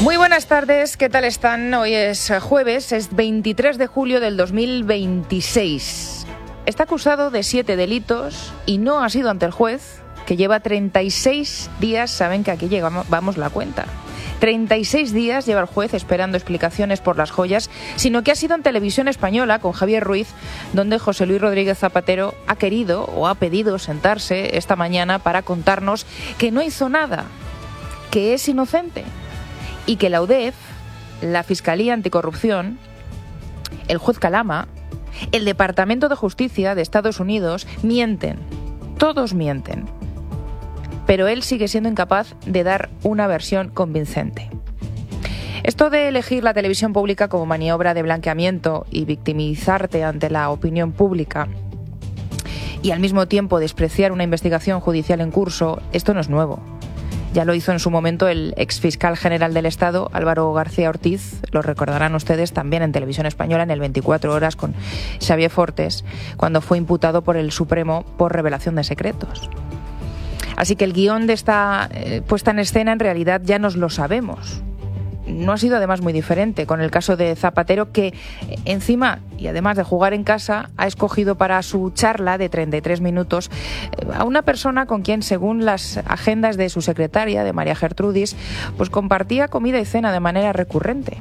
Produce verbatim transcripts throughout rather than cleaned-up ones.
Muy buenas tardes, ¿qué tal están? Hoy es jueves, es veintitrés de julio del dos mil veintiséis. Está acusado de siete delitos y no ha sido ante el juez, que lleva treinta y seis días, saben que aquí llegamos, vamos la cuenta. treinta y seis días lleva el juez esperando explicaciones por las joyas, sino que ha sido en Televisión Española con Javier Ruiz, donde José Luis Rodríguez Zapatero ha querido o ha pedido sentarse esta mañana para contarnos que no hizo nada, que es inocente y que la U D E F, la Fiscalía Anticorrupción, el juez Calama, el Departamento de Justicia de Estados Unidos mienten, todos mienten. Pero él sigue siendo incapaz de dar una versión convincente. Esto de elegir la televisión pública como maniobra de blanqueamiento y victimizarte ante la opinión pública y al mismo tiempo despreciar una investigación judicial en curso, esto no es nuevo. Ya lo hizo en su momento el exfiscal general del Estado, Álvaro García Ortiz, lo recordarán ustedes también en Televisión Española en el veinticuatro horas con Xavier Fortes, cuando fue imputado por el Supremo por revelación de secretos. Así que el guión de esta eh, puesta en escena en realidad ya nos lo sabemos. No ha sido además muy diferente con el caso de Zapatero, que encima y además de jugar en casa ha escogido para su charla de treinta y tres minutos a una persona con quien, según las agendas de su secretaria, de María Gertrudis, pues compartía comida y cena de manera recurrente.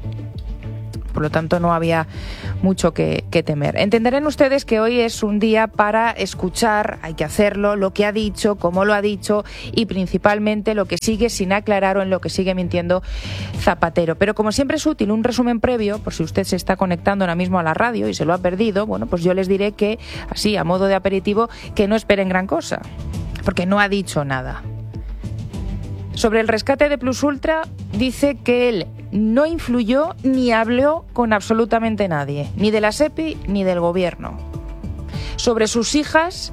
Por lo tanto, no había mucho que, que temer. Entenderán ustedes que hoy es un día para escuchar, hay que hacerlo, lo que ha dicho, cómo lo ha dicho y principalmente lo que sigue sin aclarar o en lo que sigue mintiendo Zapatero. Pero como siempre es útil un resumen previo, por si usted se está conectando ahora mismo a la radio y se lo ha perdido, bueno, pues yo les diré que, así, a modo de aperitivo, que no esperen gran cosa, porque no ha dicho nada. Sobre el rescate de Plus Ultra, dice que él no influyó ni habló con absolutamente nadie, ni de la SEPI ni del gobierno. Sobre sus hijas,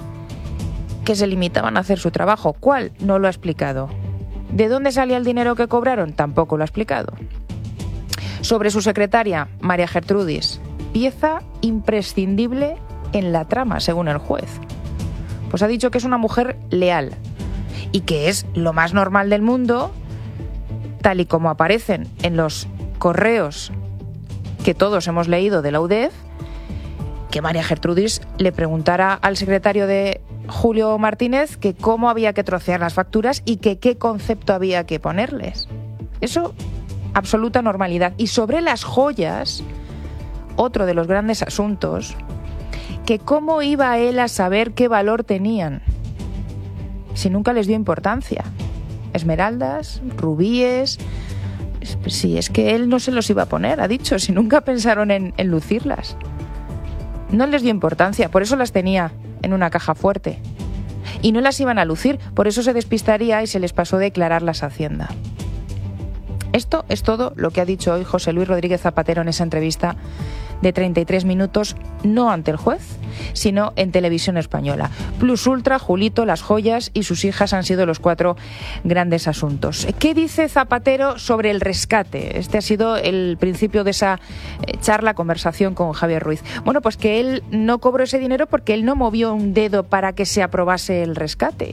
que se limitaban a hacer su trabajo. ¿Cuál? No lo ha explicado. ¿De dónde salía el dinero que cobraron? Tampoco lo ha explicado. Sobre su secretaria, María Gertrudis, pieza imprescindible en la trama, según el juez. Pues ha dicho que es una mujer leal y que es lo más normal del mundo, tal y como aparecen en los correos que todos hemos leído de la U D E F, que María Gertrudis le preguntara al secretario de Julio Martínez que cómo había que trocear las facturas y que qué concepto había que ponerles. Eso, absoluta normalidad. Y sobre las joyas, otro de los grandes asuntos, que cómo iba él a saber qué valor tenían si nunca les dio importancia. Esmeraldas, rubíes, si es que él no se los iba a poner, ha dicho, si nunca pensaron en, en lucirlas. No les dio importancia, por eso las tenía en una caja fuerte. Y no las iban a lucir, por eso se despistaría y se les pasó declararlas a Hacienda. Esto es todo lo que ha dicho hoy José Luis Rodríguez Zapatero en esa entrevista de treinta y tres minutos, no ante el juez, sino en Televisión Española. Plus Ultra, Julito, las joyas y sus hijas han sido los cuatro grandes asuntos. ¿Qué dice Zapatero sobre el rescate? Este ha sido el principio de esa charla, conversación con Javier Ruiz. Bueno, pues que él no cobró ese dinero porque él no movió un dedo para que se aprobase el rescate.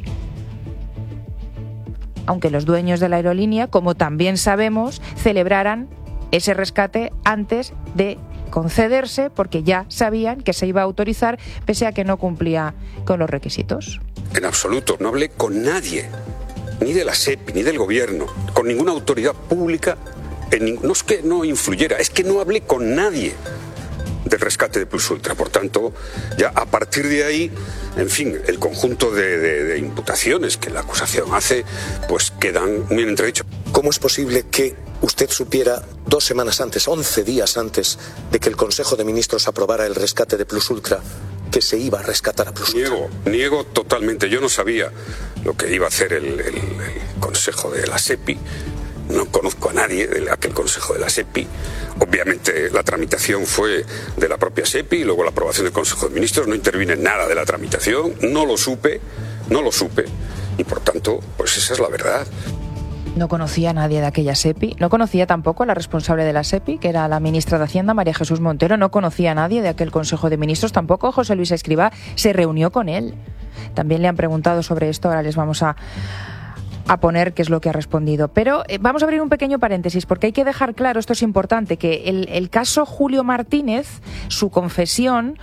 Aunque los dueños de la aerolínea, como también sabemos, celebraran ese rescate antes de concederse, porque ya sabían que se iba a autorizar pese a que no cumplía con los requisitos. En absoluto, no hablé con nadie, ni de la SEPI, ni del gobierno, con ninguna autoridad pública. En, no es que no influyera, es que no hablé con nadie del rescate de Plus Ultra. Por tanto, ya a partir de ahí, en fin, el conjunto de, de, de imputaciones que la acusación hace, pues quedan muy en entredicho. ¿Cómo es posible que usted supiera dos semanas antes, once días antes de que el Consejo de Ministros aprobara el rescate de Plus Ultra, que se iba a rescatar a Plus Ultra? Niego, niego totalmente. Yo no sabía lo que iba a hacer el, el, el Consejo de la SEPI. No conozco a nadie de aquel Consejo de la SEPI. Obviamente la tramitación fue de la propia SEPI, luego la aprobación del Consejo de Ministros. No intervine en nada de la tramitación, no lo supe, no lo supe. Y por tanto, pues esa es la verdad. No conocía a nadie de aquella SEPI, no conocía tampoco a la responsable de la SEPI, que era la ministra de Hacienda, María Jesús Montero, no conocía a nadie de aquel Consejo de Ministros, tampoco José Luis Escrivá se reunió con él. También le han preguntado sobre esto, ahora les vamos a, a poner qué es lo que ha respondido. Pero eh, vamos a abrir un pequeño paréntesis, porque hay que dejar claro, esto es importante, que el, el caso Julio Martínez, su confesión,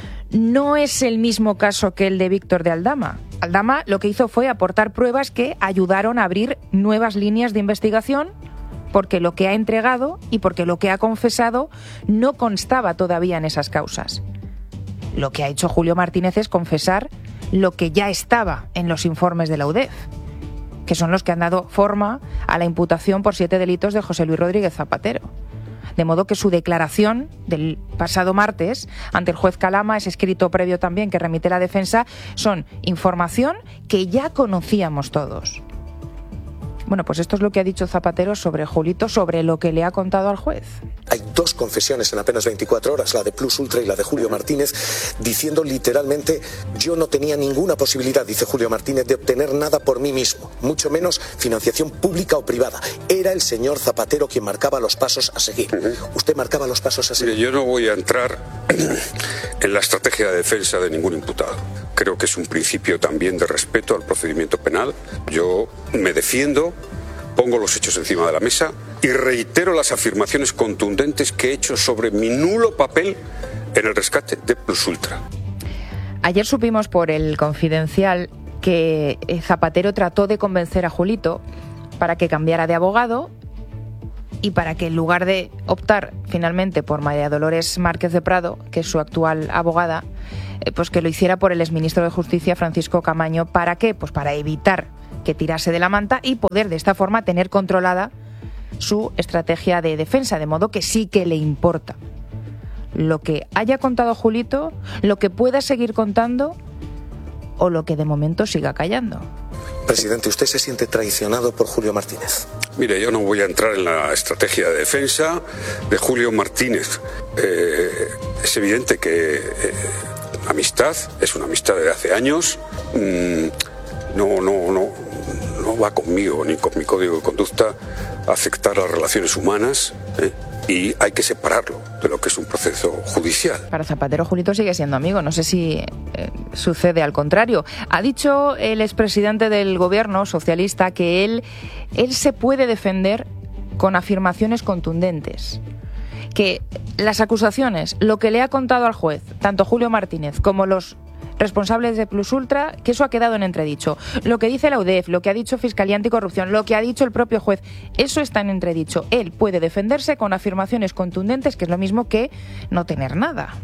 no es el mismo caso que el de Víctor de Aldama. Aldama lo que hizo fue aportar pruebas que ayudaron a abrir nuevas líneas de investigación, porque lo que ha entregado y porque lo que ha confesado no constaba todavía en esas causas. Lo que ha hecho Julio Martínez es confesar lo que ya estaba en los informes de la U D E F, que son los que han dado forma a la imputación por siete delitos de José Luis Rodríguez Zapatero. De modo que su declaración del pasado martes ante el juez Calama, ese escrito previo también que remite la defensa, son información que ya conocíamos todos. Bueno, pues esto es lo que ha dicho Zapatero sobre Julito, sobre lo que le ha contado al juez. Hay dos confesiones en apenas veinticuatro horas, la de Plus Ultra y la de Julio Martínez, diciendo literalmente: yo no tenía ninguna posibilidad, dice Julio Martínez, de obtener nada por mí mismo, mucho menos financiación pública o privada. Era el señor Zapatero quien marcaba los pasos a seguir. ¿Usted marcaba los pasos a seguir? Mire, yo no voy a entrar en la estrategia de defensa de ningún imputado. Creo que es un principio también de respeto al procedimiento penal. Yo me defiendo, pongo los hechos encima de la mesa y reitero las afirmaciones contundentes que he hecho sobre mi nulo papel en el rescate de Plus Ultra. Ayer supimos por El Confidencial que Zapatero trató de convencer a Julito para que cambiara de abogado y para que en lugar de optar finalmente por María Dolores Márquez de Prado, que es su actual abogada, pues que lo hiciera por el exministro de Justicia, Francisco Camaño. ¿Para qué? Pues para evitar que tirase de la manta y poder de esta forma tener controlada su estrategia de defensa, de modo que sí que le importa lo que haya contado Julito, lo que pueda seguir contando o lo que de momento siga callando. Presidente, ¿usted se siente traicionado por Julio Martínez? Mire, yo no voy a entrar en la estrategia de defensa de Julio Martínez. Eh, es evidente que eh, amistad es una amistad de hace años. Mm, no, no, no, no va conmigo ni con mi código de conducta afectar las relaciones humanas, ¿eh? Y hay que separarlo de lo que es un proceso judicial. Para Zapatero, Julito sigue siendo amigo. No sé si eh, sucede al contrario. Ha dicho el expresidente del gobierno socialista que él, él se puede defender con afirmaciones contundentes. Que las acusaciones, lo que le ha contado al juez, tanto Julio Martínez como los responsables de Plus Ultra, que eso ha quedado en entredicho. Lo que dice la U D E F, lo que ha dicho Fiscalía Anticorrupción, lo que ha dicho el propio juez, eso está en entredicho. Él puede defenderse con afirmaciones contundentes, que es lo mismo que no tener nada.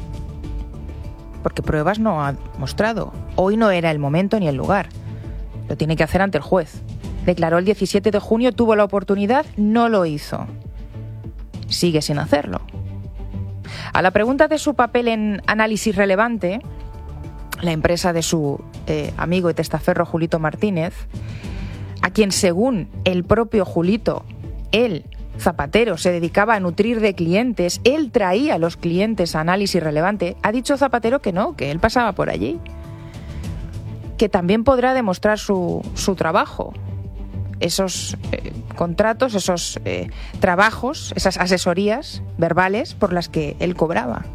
Porque pruebas no ha mostrado. Hoy no era el momento ni el lugar. Lo tiene que hacer ante el juez. Declaró el diecisiete de junio, tuvo la oportunidad, no lo hizo. Sigue sin hacerlo. A la pregunta de su papel en Análisis Relevante, la empresa de su eh, amigo y testaferro Julito Martínez, a quien según el propio Julito, él, Zapatero, se dedicaba a nutrir de clientes, él traía a los clientes a Análisis Relevante, ha dicho Zapatero que no, que él pasaba por allí, que también podrá demostrar su, su trabajo, esos eh, contratos, esos eh, trabajos, esas asesorías verbales por las que él cobraba.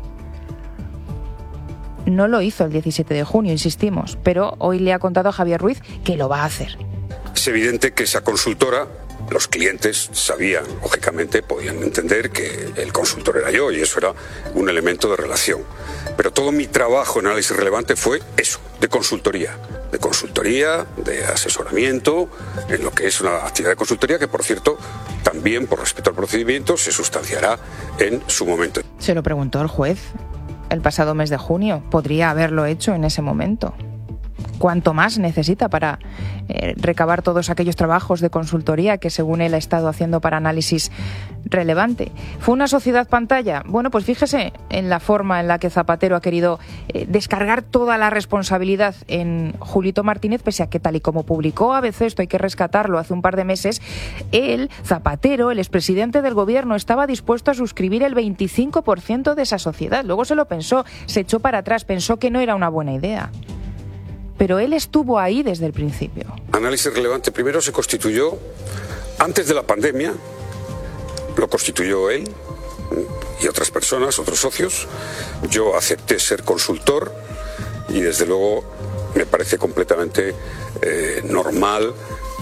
No lo hizo el diecisiete de junio, insistimos, pero hoy le ha contado a Javier Ruiz que lo va a hacer. Es evidente que esa consultora, los clientes sabían, lógicamente, podían entender que el consultor era yo y eso era un elemento de relación. Pero todo mi trabajo en Análisis Relevante fue eso, de consultoría. De consultoría, de asesoramiento, en lo que es una actividad de consultoría que, por cierto, también, por respeto al procedimiento, se sustanciará en su momento. Se lo preguntó el juez el pasado mes de junio. Podría haberlo hecho en ese momento. ¿Cuánto más necesita para eh, recabar todos aquellos trabajos de consultoría que según él ha estado haciendo para Análisis Relevante? ¿Fue una sociedad pantalla? Bueno, pues fíjese en la forma en la que Zapatero ha querido eh, descargar toda la responsabilidad en Julito Martínez, pese a que, tal y como publicó A B C, esto hay que rescatarlo, hace un par de meses, él, Zapatero, el expresidente del gobierno, estaba dispuesto a suscribir el veinticinco por ciento de esa sociedad. Luego se lo pensó, se echó para atrás, pensó que no era una buena idea. Pero él estuvo ahí desde el principio. Análisis Relevante primero se constituyó antes de la pandemia, lo constituyó él y otras personas, otros socios. Yo acepté ser consultor y desde luego me parece completamente eh, normal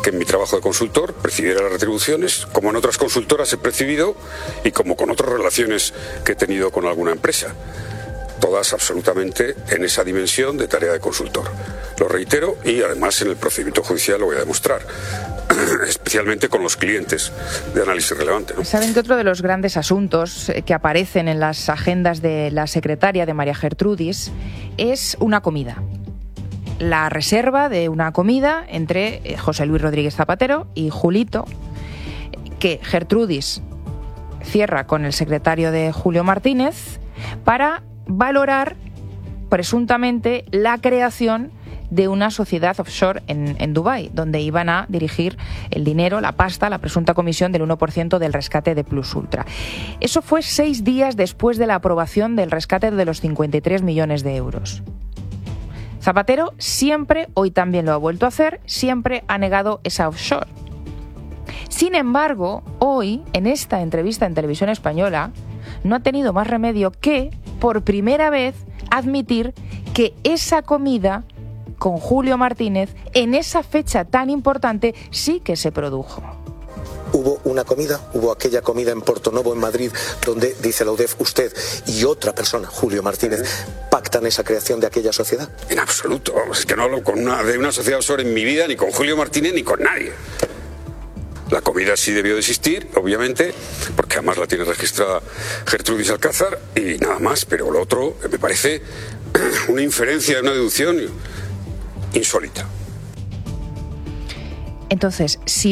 que en mi trabajo de consultor percibiera las retribuciones, como en otras consultoras he percibido y como con otras relaciones que he tenido con alguna empresa. Todas absolutamente en esa dimensión de tarea de consultor. Lo reitero y además en el procedimiento judicial lo voy a demostrar, especialmente con los clientes de análisis relevante, ¿no? Saben que otro de los grandes asuntos que aparecen en las agendas de la secretaria de María Gertrudis es una comida. La reserva de una comida entre José Luis Rodríguez Zapatero y Julito, que Gertrudis cierra con el secretario de Julio Martínez para valorar presuntamente la creación de una sociedad offshore en, en Dubái, donde iban a dirigir el dinero, la pasta, la presunta comisión del uno por ciento del rescate de Plus Ultra. Eso fue seis días después de la aprobación del rescate de los cincuenta y tres millones de euros. Zapatero siempre, hoy también lo ha vuelto a hacer, siempre ha negado esa offshore. Sin embargo, hoy, en esta entrevista en Televisión Española, no ha tenido más remedio que, por primera vez, admitir que esa comida con Julio Martínez, en esa fecha tan importante, sí que se produjo. Hubo una comida, hubo aquella comida en Portonovo, en Madrid, donde, dice la U D E F, usted y otra persona, Julio Martínez, pactan esa creación de aquella sociedad. En absoluto, es que no hablo con una, de una sociedad offshore en mi vida, ni con Julio Martínez, ni con nadie. La comida sí debió de existir, obviamente, porque además la tiene registrada Gertrudis Alcázar y nada más, pero lo otro me parece una inferencia, una deducción insólita. Entonces, si